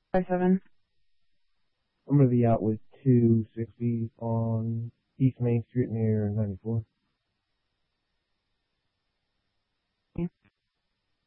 57. I'm going to be out with 260 on East Main Street near 94.